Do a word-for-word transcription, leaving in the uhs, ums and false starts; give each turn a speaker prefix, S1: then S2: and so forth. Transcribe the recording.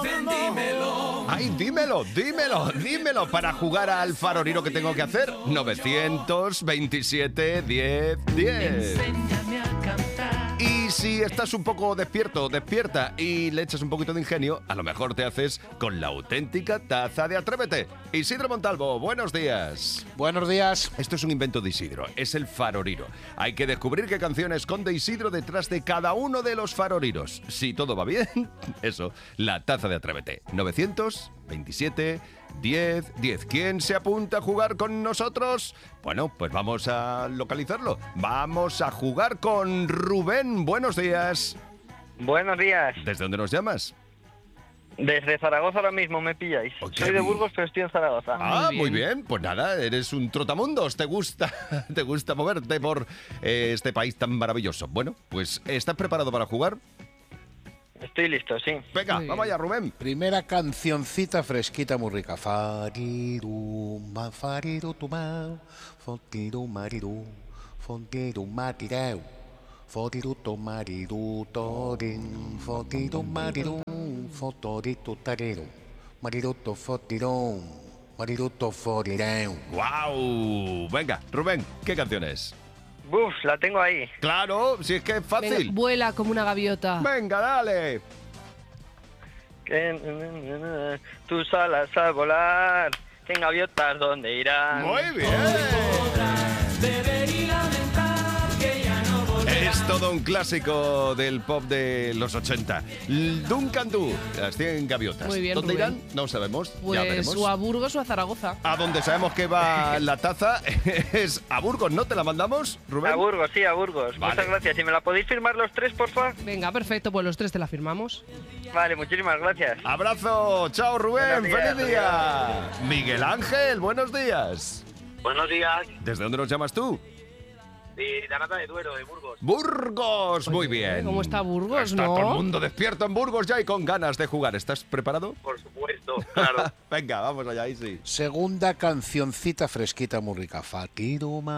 S1: Ven, dímelo.
S2: Ay, dímelo, dímelo, dímelo. Para jugar al faroriro, ¿qué tengo que hacer? novecientos veintisiete diez diez.
S1: Enséñame a cantar.
S2: Y si estás un poco despierto, despierta y le echas un poquito de ingenio, a lo mejor te haces con la auténtica taza de Atrévete. Isidro Montalvo, buenos días.
S3: Buenos días.
S2: Esto es un invento de Isidro, es el faroriro. Hay que descubrir qué canción esconde Isidro detrás de cada uno de los faroriros. Si todo va bien, eso, la taza de Atrévete. novecientos veintisiete diez diez. ¿Quién se apunta a jugar con nosotros? Bueno, pues vamos a localizarlo. Vamos a jugar con Rubén. Buenos días.
S4: Buenos días.
S2: ¿Desde dónde nos llamas?
S4: Desde Zaragoza ahora mismo me pilláis.
S2: Oh, qué
S4: Soy de
S2: bien.
S4: Burgos, pero estoy en Zaragoza.
S2: Ah,
S1: Muy
S2: muy
S1: bien.
S2: bien. Pues nada, eres un trotamundos. Te gusta, te gusta moverte por eh, este país tan maravilloso. Bueno, pues ¿estás preparado para jugar?
S4: Estoy listo, sí.
S2: Venga,
S1: Muy
S2: vamos
S1: bien.
S2: allá, Rubén.
S3: Primera cancioncita fresquita, muy rica. Fariru, ma, fariru, tu, ma, fontiru, mariru, fontiru, matireu, fotiru, to, mariru, torin, fotiru, mariru, fotoritu, tariru, mariru, to, fotiru, mariru, to, forireu.
S2: ¡Guau! Venga, Rubén, ¿qué canción es?
S4: Buf, la tengo ahí.
S2: Claro, si es que es
S1: Venga,
S2: fácil.
S1: vuela como una gaviota.
S2: Venga, dale.
S4: Que- Tus alas al volar, en gaviotas donde irán.
S2: Muy bien.
S1: Beber y lamentar que ya no volverá.
S2: Es todo un clásico del pop de los ochenta. L- Duncan Du, las cien gaviotas.
S1: Muy bien,
S2: ¿Dónde
S1: Rubén.
S2: irán? No sabemos. Ya
S1: Pues
S2: veremos.
S1: o a Burgos o a Zaragoza.
S2: A donde sabemos que va la taza es a Burgos, ¿no? ¿Te la mandamos, Rubén?
S4: A Burgos, sí, a Burgos.
S2: Vale.
S4: Muchas gracias. ¿Y me la podéis firmar los tres, por favor?
S1: Venga, perfecto, pues los tres te la firmamos.
S4: Vale, muchísimas gracias.
S2: Abrazo, chao Rubén,
S4: Buenos días,
S2: feliz día. Miguel Ángel, buenos días.
S5: Buenos días,
S2: ¿Desde dónde nos llamas tú?
S5: de Arata de Duero, de Burgos.
S2: Burgos, muy
S1: Oye,
S2: bien.
S1: ¿cómo está Burgos,
S2: Está
S1: no?
S2: todo el mundo despierto en Burgos ya y con ganas de jugar. ¿Estás preparado?
S5: Por supuesto, claro.
S2: Venga, vamos allá, ahí sí.
S3: Segunda cancioncita fresquita, muy rica. Fatiru, ma,